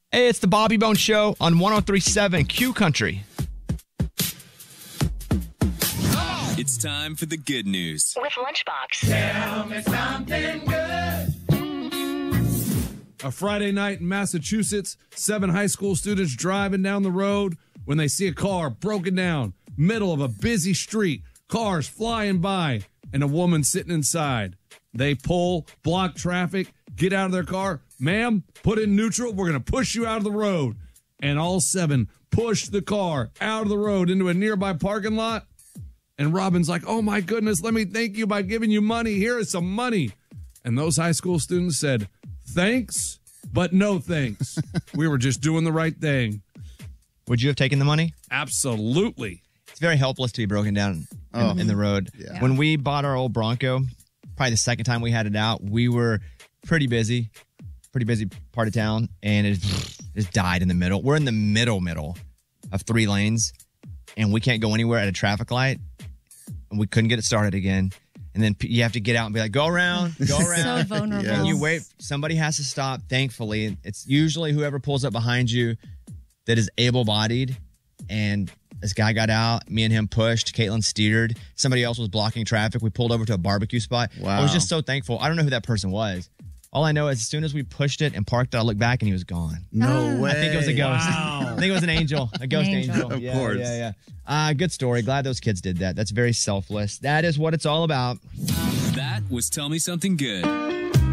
Hey, it's the Bobby Bone Show on 103.7 Q Country. It's time for the good news. With Lunchbox. Tell me something good. A Friday night in Massachusetts, 7 high school students driving down the road when they see a car broken down, middle of a busy street, cars flying by, and a woman sitting inside. They pull, block traffic, get out of their car. Ma'am, put in neutral. We're going to push you out of the road. And all 7 push the car out of the road into a nearby parking lot. And Robin's like, oh my goodness, let me thank you by giving you money. Here is some money. And those high school students said, thanks, but no thanks. We were just doing the right thing. Would you have taken the money? Absolutely. It's very helpless to be broken down in the road. Yeah. When we bought our old Bronco, probably the second time we had it out, we were pretty busy part of town, and it just died in the middle. We're in the middle of 3 lanes, and we can't go anywhere at a traffic light, and we couldn't get it started again. And then you have to get out and be like, go around. So vulnerable. Yes. And you wait. Somebody has to stop. Thankfully, it's usually whoever pulls up behind you that is able-bodied. And this guy got out. Me and him pushed. Caitlin steered. Somebody else was blocking traffic. We pulled over to a barbecue spot. Wow. I was just so thankful. I don't know who that person was. All I know is as soon as we pushed it and parked it, I looked back and he was gone. No way. I think it was a ghost. Wow. I think it was an angel. A ghost angel. Of course. Yeah. Good story. Glad those kids did that. That's very selfless. That is what it's all about. That was Tell Me Something Good.